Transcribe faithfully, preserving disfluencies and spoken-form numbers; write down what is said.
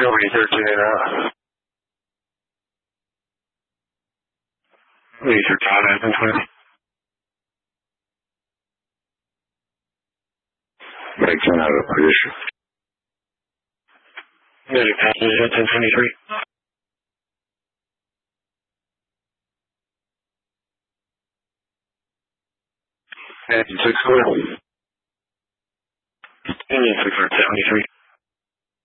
Discovery thirteen and out. Laser Town Engine twenty. Make ten out of position. Magic Passenger ten twenty-three. Engine six four. Engine six four seventy-three.